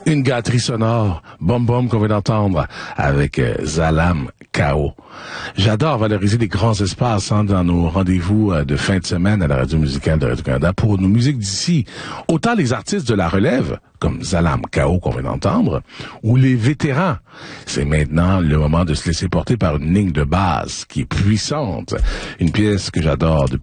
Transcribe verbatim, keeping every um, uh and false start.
Une gâterie sonore, Bom Bom qu'on vient d'entendre avec euh, Zalam K O. J'adore valoriser les grands espaces hein, dans nos rendez-vous euh, de fin de semaine à la radio musicale de Radio-Canada pour nos musiques d'ici. Autant les artistes de la relève, comme Zalam K O qu'on vient d'entendre, ou les vétérans. C'est maintenant le moment de se laisser porter par une ligne de basse qui est puissante. Une pièce que j'adore depuis